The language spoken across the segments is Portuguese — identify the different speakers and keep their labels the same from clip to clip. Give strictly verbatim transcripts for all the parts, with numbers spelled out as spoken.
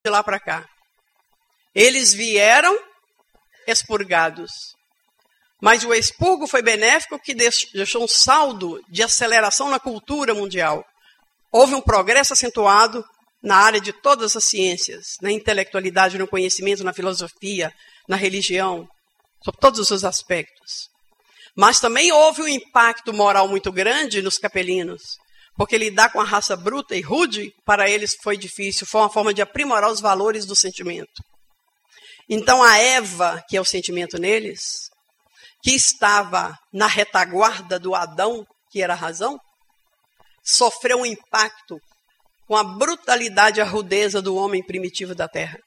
Speaker 1: de lá para cá. Eles vieram expurgados. Mas o expurgo foi benéfico, que deixou um saldo de aceleração na cultura mundial. Houve um progresso acentuado na área de todas as ciências, na intelectualidade, no conhecimento, na filosofia, na religião, sobre todos os aspectos. Mas também houve um impacto moral muito grande nos capelinos, porque lidar com a raça bruta e rude, para eles foi difícil, foi uma forma de aprimorar os valores do sentimento. Então a Eva, que é o sentimento neles, que estava na retaguarda do Adão, que era a razão, sofreu um impacto com a brutalidade e a rudeza do homem primitivo da terra.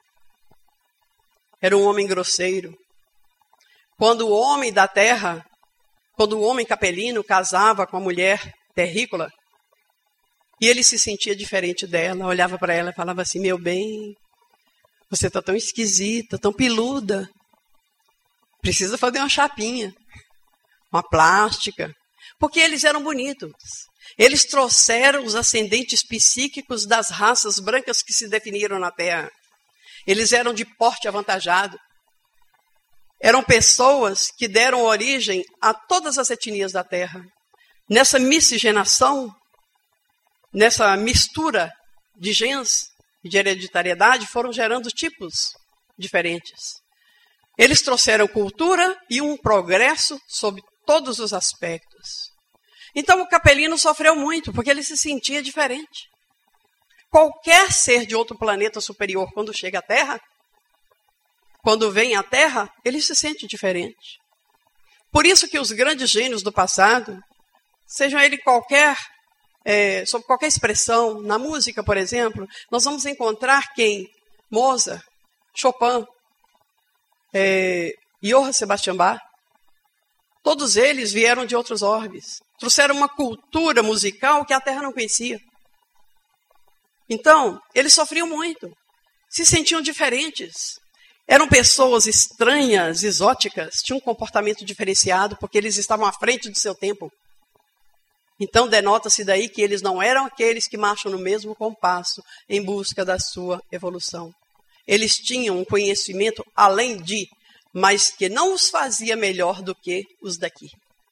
Speaker 1: Era um homem grosseiro. Quando o homem da terra, quando o homem capelino casava com a mulher terrícola, e ele se sentia diferente dela, olhava para ela e falava assim, meu bem, você está tão esquisita, tão peluda, precisa fazer uma chapinha, uma plástica, porque eles eram bonitos. Eles trouxeram os ascendentes psíquicos das raças brancas que se definiram na Terra. Eles eram de porte avantajado. Eram pessoas que deram origem a todas as etnias da Terra. Nessa miscigenação, nessa mistura de genes e de hereditariedade, foram gerando tipos diferentes. Eles trouxeram cultura e um progresso sobre todos os aspectos. Então o capelino sofreu muito, porque ele se sentia diferente. Qualquer ser de outro planeta superior, quando chega à Terra, quando vem à Terra, ele se sente diferente. Por isso que os grandes gênios do passado, sejam ele qualquer, é, sob qualquer expressão, na música, por exemplo, nós vamos encontrar quem? Mozart, Chopin, é, Johann Sebastian Bach. Todos eles vieram de outros orbes. Trouxeram uma cultura musical que a Terra não conhecia. Então, eles sofriam muito. Se sentiam diferentes. Eram pessoas estranhas, exóticas, tinham um comportamento diferenciado, porque eles estavam à frente do seu tempo. Então, denota-se daí que eles não eram aqueles que marcham no mesmo compasso, em busca da sua evolução. Eles tinham um conhecimento além de, mas que não os fazia melhor do que os daqui.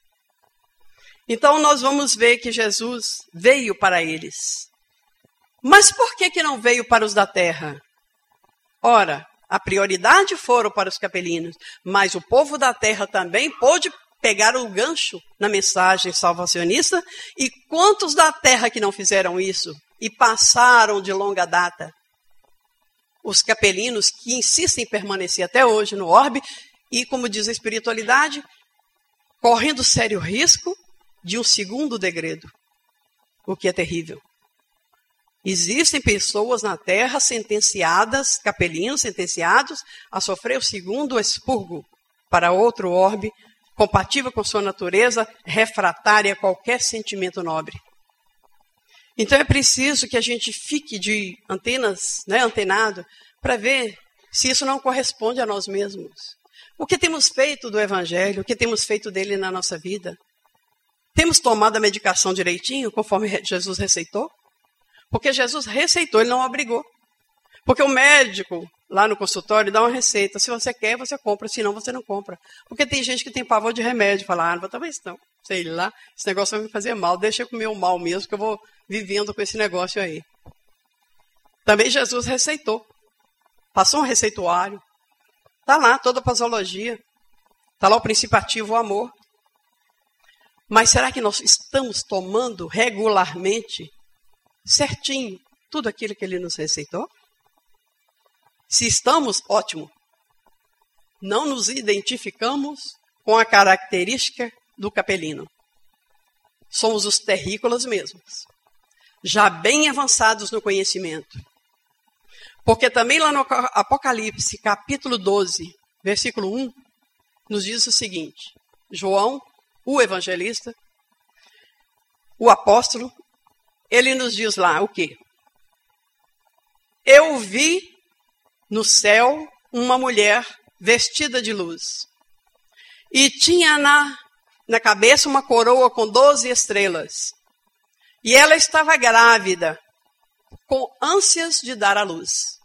Speaker 1: Então, nós vamos ver que Jesus veio para eles. Mas por que que não veio para os da terra? Ora, a prioridade foram para os capelinos, mas o povo da terra também pôde pegar o gancho na mensagem salvacionista. E quantos da terra que não fizeram isso e passaram de longa data? Os capelinos que insistem em permanecer até hoje no orbe e, como diz a espiritualidade, correndo sério risco de um segundo degredo, o que é terrível. Existem pessoas na Terra sentenciadas, capelinos sentenciados, a sofrer o segundo expurgo para outro orbe, compatível com sua natureza, refratária a qualquer sentimento nobre. Então é preciso que a gente fique de antenas, né, antenado, para ver se isso não corresponde a nós mesmos. O que temos feito do Evangelho, o que temos feito dele na nossa vida? Temos tomado a medicação direitinho, conforme Jesus receitou? Porque Jesus receitou, ele não obrigou. Porque o médico, lá no consultório, dá uma receita. Se você quer, você compra. Se não, você não compra. Porque tem gente que tem pavor de remédio. Fala, ah, não vou tomar isso não. Sei lá, esse negócio vai me fazer mal. Deixa eu comer o mal mesmo, que eu vou vivendo com esse negócio aí. Também Jesus receitou. Passou um receituário. Está lá toda a posologia. Está lá o princípio ativo, o amor. Mas será que nós estamos tomando regularmente, certinho, tudo aquilo que ele nos receitou? Se estamos, ótimo. Não nos identificamos com a característica do capelino. Somos os terrícolas mesmos, já bem avançados no conhecimento. Porque também lá no Apocalipse, capítulo doze, versículo um, nos diz o seguinte: João, o evangelista, o apóstolo, ele nos diz lá o quê? Eu vi no céu uma mulher vestida de luz. E tinha na, na cabeça uma coroa com doze estrelas. E ela estava grávida, com ânsias de dar à luz.